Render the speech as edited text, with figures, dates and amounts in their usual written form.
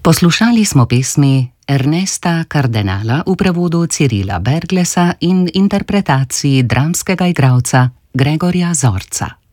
Poslušali smo pesmi Ernesta Kardenala v prevodu Cirila Berglesa in interpretaciji dramskega igralca Gregorja Zorca.